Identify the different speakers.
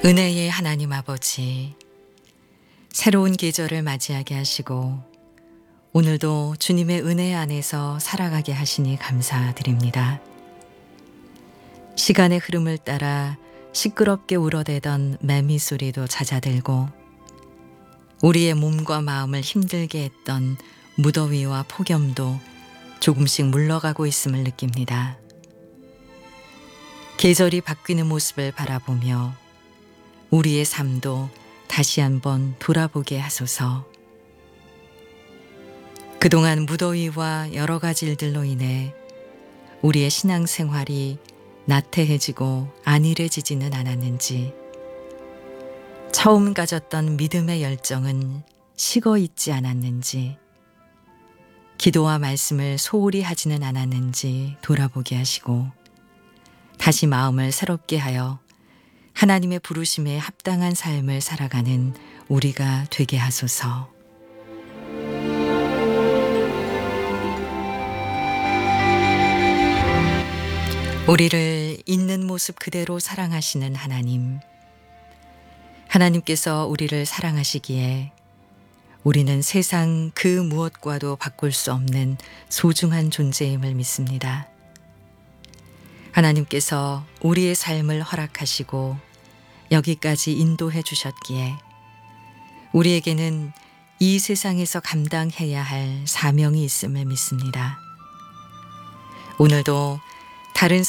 Speaker 1: 은혜의 하나님 아버지, 새로운 계절을 맞이하게 하시고 오늘도 주님의 은혜 안에서 살아가게 하시니 감사드립니다. 시간의 흐름을 따라 시끄럽게 울어대던 매미 소리도 잦아들고 우리의 몸과 마음을 힘들게 했던 무더위와 폭염도 조금씩 물러가고 있음을 느낍니다. 계절이 바뀌는 모습을 바라보며 우리의 삶도 다시 한번 돌아보게 하소서. 그동안 무더위와 여러 가지 일들로 인해 우리의 신앙생활이 나태해지고 안일해지지는 않았는지, 처음 가졌던 믿음의 열정은 식어 있지 않았는지, 기도와 말씀을 소홀히 하지는 않았는지 돌아보게 하시고 다시 마음을 새롭게 하여 하나님의 부르심에 합당한 삶을 살아가는 우리가 되게 하소서. 우리를 있는 모습 그대로 사랑하시는 하나님, 하나님께서 우리를 사랑하시기에 우리는 세상 그 무엇과도 바꿀 수 없는 소중한 존재임을 믿습니다. 하나님께서 우리의 삶을 허락하시고 여기까지 인도해 주셨기에 우리에게는 이 세상에서 감당해야 할 사명이 있음을 믿습니다. 오늘도 다른